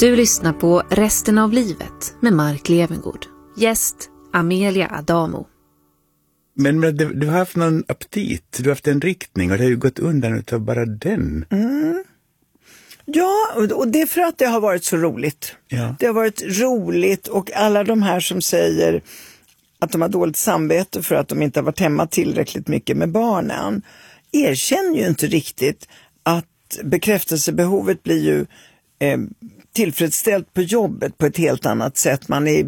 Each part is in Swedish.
Du lyssnar på Resten av livet med Mark Levengood. Gäst Amelia Adamo. Men du har haft någon aptit, du har haft en riktning och det har ju gått undan utav bara den. Ja, och det är för att det har varit så roligt. Ja. Det har varit roligt, och alla de här som säger att de har dåligt samvete för att de inte har varit hemma tillräckligt mycket med barnen erkänner ju inte riktigt att bekräftelsebehovet blir ju tillfredsställt på jobbet på ett helt annat sätt.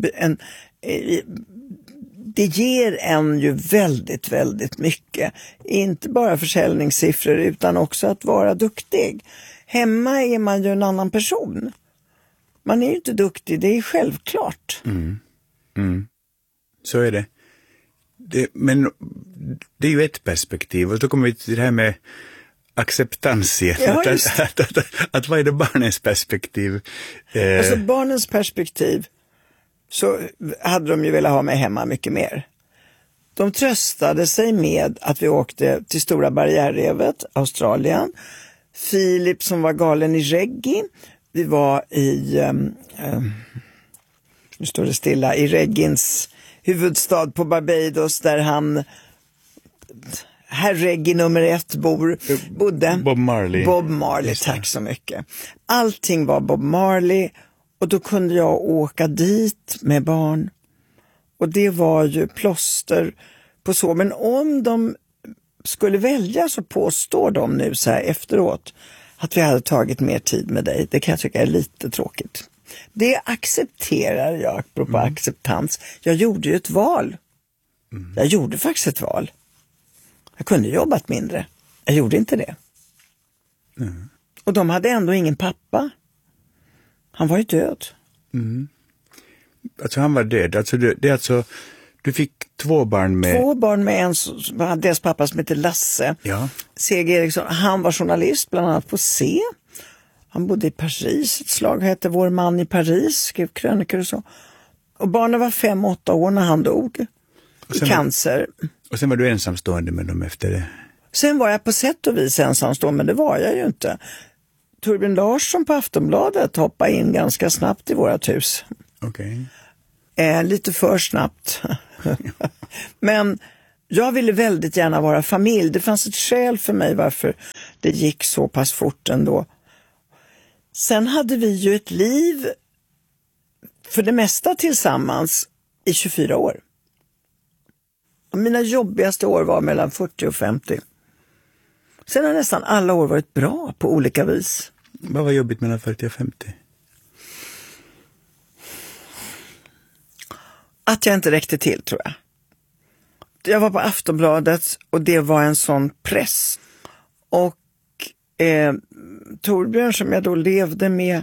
Det ger en ju väldigt, väldigt mycket. Inte bara försäljningssiffror utan också att vara duktig. Hemma är man ju en annan person. Man är ju inte duktig, det är självklart. Så är det. Men det är ju ett perspektiv, och så kommer vi till det här med acceptans igen. Ja, att vad är det barnens perspektiv? Alltså barnens perspektiv, så hade de ju velat ha mig hemma mycket mer. De tröstade sig med att vi åkte till Stora barriärrevet, Australien. Filip som var galen i reggae. Vi var i, nu står det stilla, i reggains huvudstad på Barbados, där herr reggae nummer 1 bodde. Bob Marley. Bob Marley, tack så mycket. Allting var Bob Marley, och då kunde jag åka dit med barn. Och det var ju plåster på så. Men om de skulle välja, så påstår de nu så här efteråt att vi hade tagit mer tid med dig. Det kan jag tycka är lite tråkigt. Det accepterar jag, apropå acceptans. Jag gjorde ju ett val. Jag gjorde faktiskt ett val. Jag kunde jobbat mindre. Jag gjorde inte det. Och de hade ändå ingen pappa. Han var ju död. Alltså han var död. Alltså det är alltså, du fick 2 barn med... 2 barn med deras pappa som heter Lasse. Ja. C.G. Eriksson. Han var journalist bland annat på C. Han bodde i Paris. Ett slag hette Vår man i Paris. Skrev krönikor och så. Och barnen var 5-8 år när han dog. I cancer. Och sen var du ensamstående med dem efter det? Sen var jag på sätt och vis ensamstående, men det var jag ju inte. Torbjörn Larsson på Aftonbladet hoppade in ganska snabbt i vårat hus. Okej. Lite för snabbt. Men jag ville väldigt gärna vara familj. Det fanns ett skäl för mig varför det gick så pass fort ändå. Sen hade vi ju ett liv för det mesta tillsammans i 24 år. Mina jobbigaste år var mellan 40 och 50. Sen har nästan alla år varit bra på olika vis. Vad var jobbigt mellan 40 och 50? Att jag inte räckte till, tror jag. Jag var på Aftonbladet och det var en sån press. Och Torbjörn, som jag då levde med,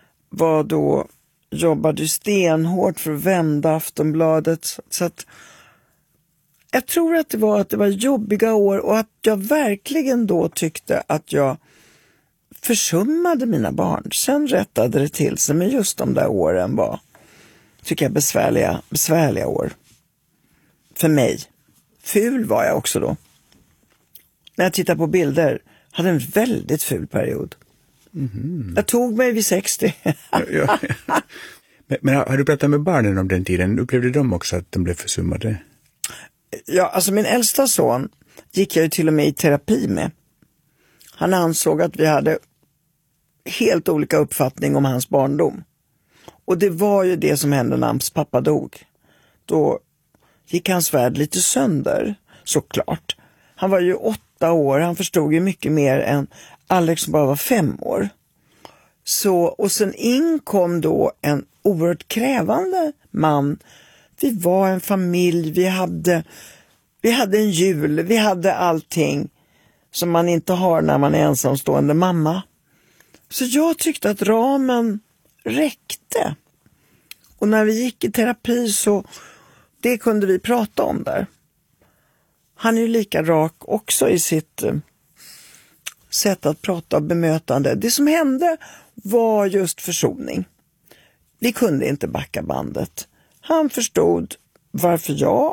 jobbade stenhårt för att vända Aftonbladet. Så att jag tror att det var jobbiga år, och att jag verkligen då tyckte att jag försummade mina barn. Sen rättade det till sig, men just de där åren var, tycker jag, besvärliga år. För mig. Ful var jag också då. När jag tittar på bilder, hade en väldigt ful period. Jag tog mig vid 60. Ja. Men har du pratat med barnen om den tiden? Upplevde de också att de blev försummade? Ja, alltså min äldsta son gick jag ju till och med i terapi med. Han ansåg att vi hade helt olika uppfattning om hans barndom. Och det var ju det som hände när hans pappa dog. Då gick hans värld lite sönder, såklart. Han var ju 8 år, han förstod ju mycket mer än Alex som bara var 5 år. Så, och sen inkom då en oerhört krävande man. Vi var en familj, vi hade en jul, vi hade allting som man inte har när man är ensamstående mamma. Så jag tyckte att ramen räckte. Och när vi gick i terapi, så det kunde vi prata om där. Han är ju lika rak också i sitt sätt att prata och bemötande. Det som hände var just försoning. Vi kunde inte backa bandet. Han förstod varför jag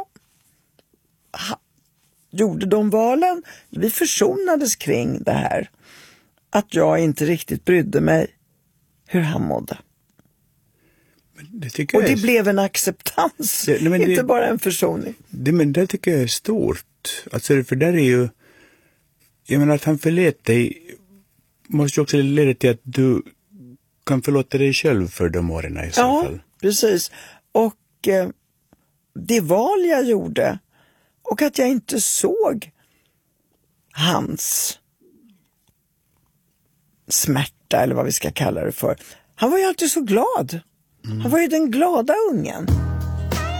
gjorde de valen. Vi försonades kring det här. Att jag inte riktigt brydde mig hur han mådde. Det tycker Och jag det blev en acceptans, inte bara en försoning. Men det tycker jag är stort. Alltså, för där är ju, jag menar att han förlät dig måste ju också leda till att du kan förlåta dig själv för de åren i så fall. Ja, precis. Och det val jag gjorde och att jag inte såg hans smärta eller vad vi ska kalla det för. Han var ju alltid så glad. Han var ju den glada ungen.